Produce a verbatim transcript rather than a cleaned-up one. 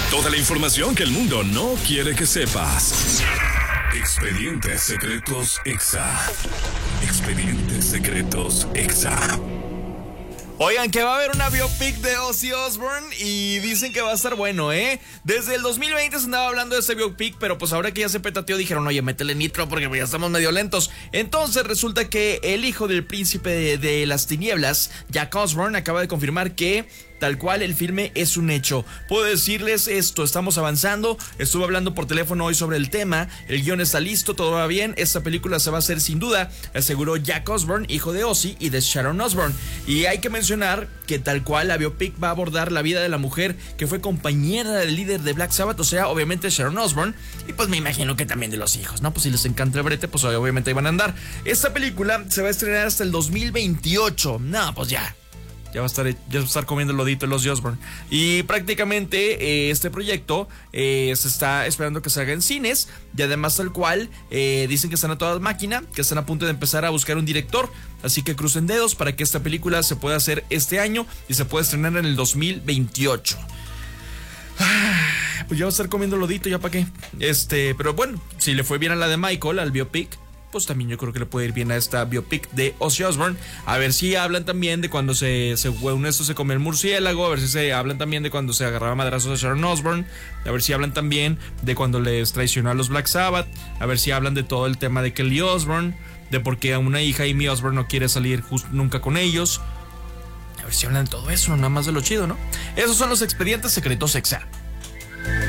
Toda la información que el mundo no quiere que sepas. Expedientes Secretos Exa. Expedientes Secretos Exa. Oigan, que va a haber una biopic de Ozzy Osbourne y dicen que va a estar bueno, ¿eh? Desde el dos mil veinte se andaba hablando de ese biopic, pero pues ahora que ya se petateó dijeron, oye, métele nitro porque ya estamos medio lentos. Entonces resulta que el hijo del príncipe de, de las tinieblas, Jack Osbourne, acaba de confirmar que tal cual el filme es un hecho. Puedo decirles esto, estamos avanzando, estuve hablando por teléfono hoy sobre el tema, el guión está listo, todo va bien, esta película se va a hacer sin duda, aseguró Jack Osbourne, hijo de Ozzy y de Sharon Osbourne. Y hay que mencionar que tal cual la biopic va a abordar la vida de la mujer que fue compañera del líder de Black Sabbath, o sea, obviamente Sharon Osbourne, y pues me imagino que también de los hijos, ¿no? Pues si les encanta el brete, pues obviamente ahí van a andar. Esta película se va a estrenar hasta el dos mil veintiocho, no, pues ya. Ya va a estar, ya va a estar comiendo el lodito de los Osbourne. Y prácticamente eh, este proyecto eh, se está esperando que salga en cines. Y además tal cual eh, dicen que están a toda máquina, que están a punto de empezar a buscar un director. Así que crucen dedos para que esta película se pueda hacer este año y se pueda estrenar en el dos mil veintiocho. Pues ya va a estar comiendo lodito, ya para qué. Este, pero bueno, si le fue bien a la de Michael, al biopic, pues también yo creo que le puede ir bien a esta biopic de Ozzy Osbourne. A ver si hablan también de cuando se, se según esto se come el murciélago. A ver si se hablan también de cuando se agarraba madrazos a Sharon Osbourne. A ver si hablan también de cuando les traicionó a los Black Sabbath. A ver si hablan de todo el tema de Kelly Osbourne, de por qué a una hija Amy Osbourne no quiere salir just, nunca con ellos. A ver si hablan de todo eso, nada más de lo chido, ¿no? Esos son los expedientes secretos Exa.